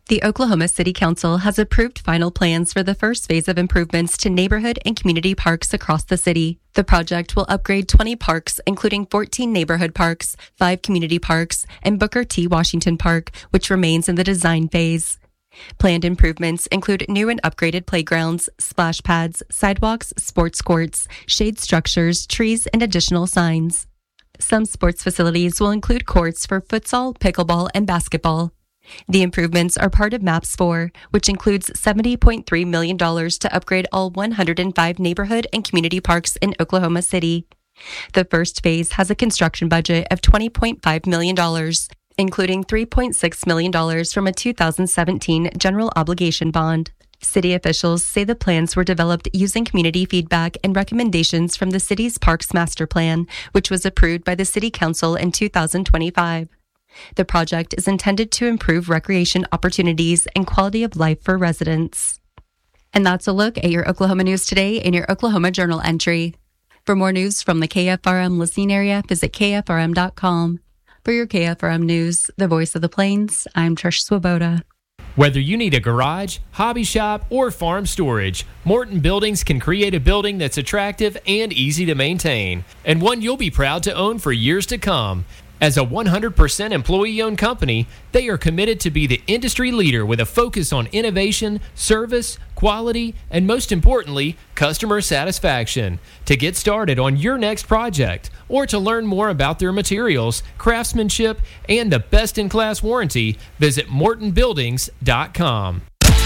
The Oklahoma City Council has approved final plans for the first phase of improvements to neighborhood and community parks across the city. The project will upgrade twenty parks, including fourteen neighborhood parks, five community parks, and Booker T. Washington Park, which remains in the design phase. Planned improvements include new and upgraded playgrounds, splash pads, sidewalks, sports courts, shade structures, trees, and additional signs. Some sports facilities will include courts for futsal, pickleball, and basketball. The improvements are part of MAPS four, which includes seventy point three million dollars to upgrade all one hundred five neighborhood and community parks in Oklahoma City. The first phase has a construction budget of twenty point five million dollars, including three point six million dollars from a two thousand seventeen general obligation bond. City officials say the plans were developed using community feedback and recommendations from the city's Parks Master Plan, which was approved by the City Council in two thousand twenty-five. The project is intended to improve recreation opportunities and quality of life for residents. And that's a look at your Oklahoma news today in your Oklahoma Journal entry. For more news from the K F R M listening area, visit K F R M dot com. For your K F R M News, the voice of the Plains, I'm Trish Swoboda. Whether you need a garage, hobby shop, or farm storage, Morton Buildings can create a building that's attractive and easy to maintain, and one you'll be proud to own for years to come. As a one hundred percent employee-owned company, they are committed to be the industry leader with a focus on innovation, service, quality, and most importantly, customer satisfaction. To get started on your next project, or to learn more about their materials, craftsmanship, and the best-in-class warranty, visit morton buildings dot com.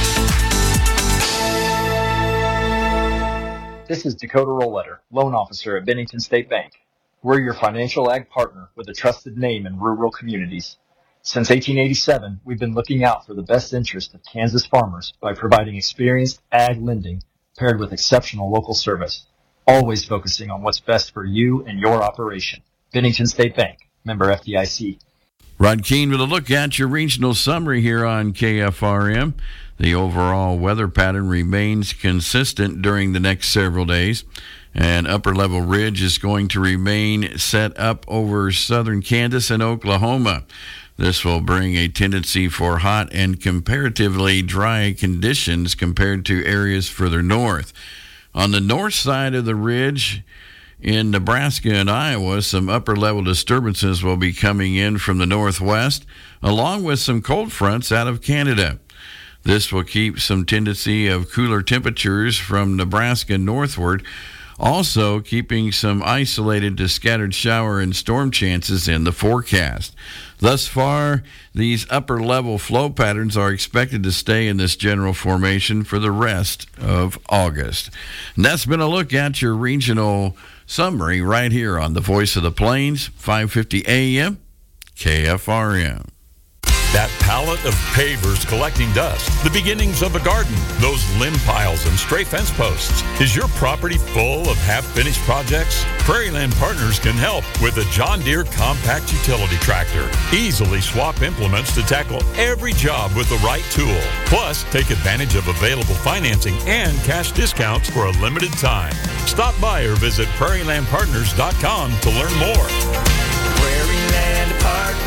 This is Dakota Rollletter, loan officer at Bennington State Bank. We're your financial ag partner with a trusted name in rural communities. Since eighteen eighty-seven, we've been looking out for the best interest of Kansas farmers by providing experienced ag lending paired with exceptional local service, always focusing on what's best for you and your operation. Bennington State Bank, member F D I C. Rod Keene with a look at your regional summary here on K F R M. The overall weather pattern remains consistent during the next several days. An upper-level ridge is going to remain set up over southern Kansas and Oklahoma. This will bring a tendency for hot and comparatively dry conditions compared to areas further north. On the north side of the ridge, in Nebraska and Iowa, some upper-level disturbances will be coming in from the northwest, along with some cold fronts out of Canada. This will keep some tendency of cooler temperatures from Nebraska northward, also keeping some isolated to scattered shower and storm chances in the forecast. Thus far, these upper-level flow patterns are expected to stay in this general formation for the rest of August. And that's been a look at your regional summary right here on the Voice of the Plains, five fifty A M, K F R M. That pallet of pavers collecting dust, the beginnings of a garden, those limb piles and stray fence posts. Is your property full of half-finished projects? Prairieland Partners can help with a John Deere compact utility tractor. Easily swap implements to tackle every job with the right tool. Plus, take advantage of available financing and cash discounts for a limited time. Stop by or visit prairieland partners dot com to learn more. Prairieland Partners.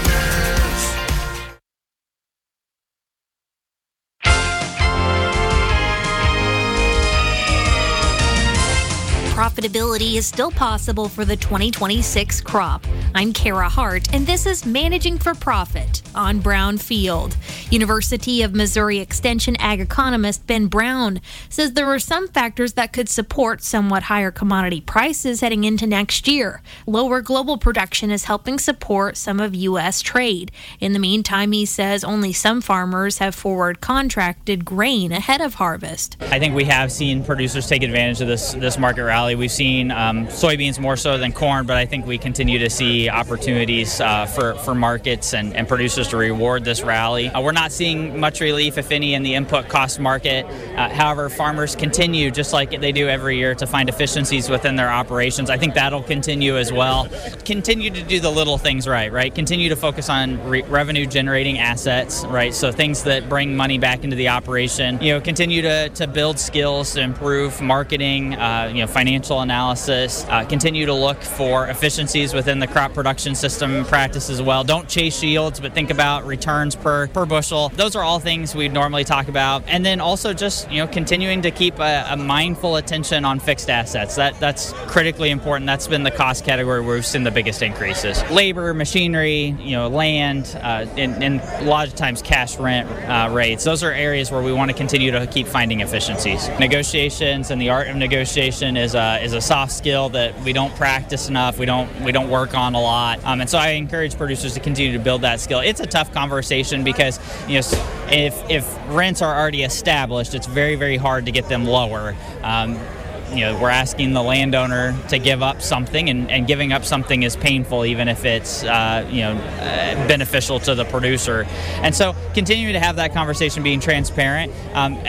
Profitability is still possible for the twenty twenty-six crop. I'm Kara Hart, and this is Managing for Profit on Brown Field. University of Missouri Extension ag economist Ben Brown says there are some factors that could support somewhat higher commodity prices heading into next year. Lower global production is helping support some of U S trade. In the meantime, he says only some farmers have forward contracted grain ahead of harvest. I think we have seen producers take advantage of this, this market rally. We've seen um, soybeans more so than corn, but I think we continue to see opportunities uh, for, for markets and, and producers to reward this rally. Uh, we're not seeing much relief, if any, in the input cost market. Uh, however, farmers continue, just like they do every year, to find efficiencies within their operations. I think that'll continue as well. Continue to do the little things right, right? Continue to focus on re- revenue-generating assets, right? So things that bring money back into the operation. You know, continue to, to build skills to improve marketing, uh, you know, financial bushel analysis, uh, continue to look for efficiencies within the crop production system practice as well. Don't chase yields, but think about returns per, per bushel. Those are all things we normally talk about. And then also just, you know, continuing to keep a, a mindful attention on fixed assets. That That's critically important. That's been the cost category where we've seen the biggest increases. Labor, machinery, you know, land, uh, and, and a lot of times cash rent uh, rates. Those are areas where we want to continue to keep finding efficiencies. Negotiations and the art of negotiation is a, is a soft skill that we don't practice enough. We don't we don't work on a lot. Um, and so I encourage producers to continue to build that skill. It's a tough conversation because, you know, if if rents are already established, it's very, very hard to get them lower. Um, You know, we're asking the landowner to give up something, and, and giving up something is painful, even if it's, uh, you know, uh, beneficial to the producer. And so continuing to have that conversation, being transparent. Um,